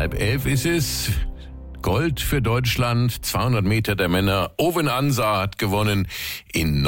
10:30 ist es. Gold für Deutschland, 200 Meter der Männer. Owen Ansa hat gewonnen in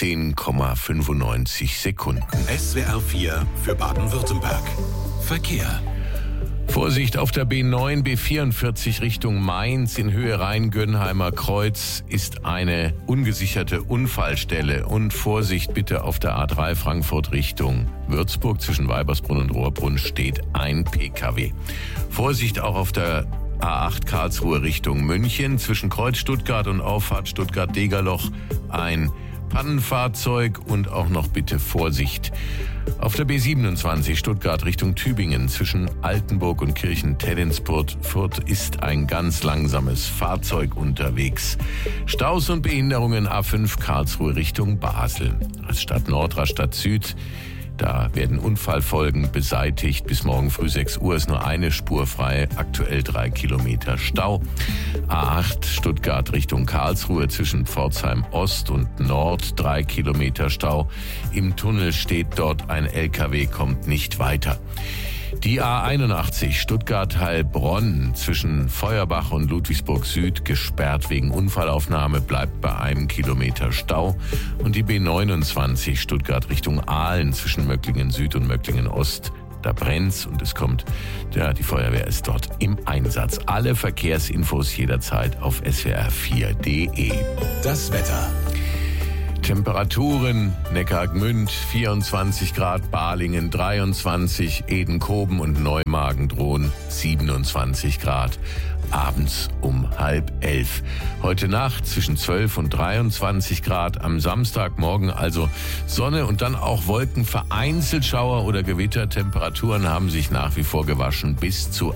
19,95 Sekunden. SWR 4 für Baden-Württemberg. Verkehr. Vorsicht auf der B9, B44 Richtung Mainz in Höhe Rhein-Gönnheimer Kreuz ist eine ungesicherte Unfallstelle. Und Vorsicht bitte auf der A3 Frankfurt Richtung Würzburg. Zwischen Weibersbrunn und Rohrbrunn steht ein PKW. Vorsicht auch auf der A8 Karlsruhe Richtung München. Zwischen Kreuz Stuttgart und Auffahrt Stuttgart-Degerloch ein Pannenfahrzeug und auch noch bitte Vorsicht auf der B27 Stuttgart Richtung Tübingen zwischen Altenburg und Kirchen-Tellinsfurt ist ein ganz langsames Fahrzeug unterwegs. Staus und Behinderungen A5 Karlsruhe Richtung Basel. Rastatt Nord, Rastatt Süd. Da werden Unfallfolgen beseitigt. Bis morgen früh 6 Uhr ist nur eine Spur frei. Aktuell 3 Kilometer Stau. A8 Stuttgart Richtung Karlsruhe zwischen Pforzheim Ost und Nord 3 Kilometer Stau. Im Tunnel steht dort ein LKW, kommt nicht weiter. Die A81 Stuttgart-Heilbronn zwischen Feuerbach und Ludwigsburg Süd gesperrt wegen Unfallaufnahme, bleibt bei 1 Kilometer Stau. Und die B29 Stuttgart Richtung Aalen zwischen Möcklingen Süd und Möcklingen Ost, da brennt's und es kommt, die Feuerwehr ist dort im Einsatz. Alle Verkehrsinfos jederzeit auf swr4.de. Das Wetter. Temperaturen, Neckargmünd 24 Grad, Balingen 23, Edenkoben und Neumagen drohen 27 Grad. Abends um 10:30. Heute Nacht zwischen 12 und 23 Grad. Am Samstagmorgen also Sonne und dann auch Wolken, vereinzelt Schauer oder Gewitter. Temperaturen haben sich nach wie vor gewaschen bis zu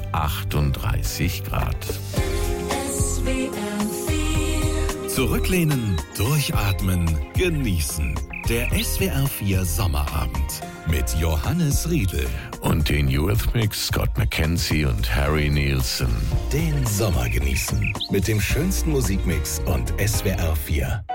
38 Grad. Zurücklehnen, durchatmen, genießen. Der SWR 4 Sommerabend mit Johannes Riedl. Und den Eurythmics, Scott McKenzie und Harry Nilsson. Den Sommer genießen mit dem schönsten Musikmix und SWR 4.